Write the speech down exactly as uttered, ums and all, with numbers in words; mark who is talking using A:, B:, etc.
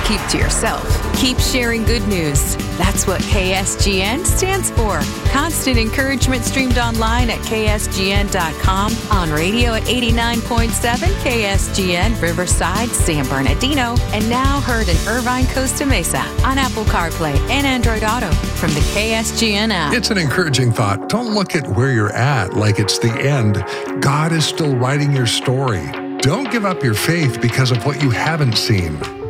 A: keep to yourself. Keep sharing good news. That's what K S G N stands for. Constant encouragement streamed online at K S G N dot com, on radio at eighty-nine point seven K S G N, Riverside, San Bernardino, and now heard in Irvine, Costa Mesa on Apple CarPlay and Android Auto from the K S G N app.
B: It's an encouraging thought. Don't look at where you're at like it's the end. God is still writing your story. Don't give up your faith because of what you haven't seen.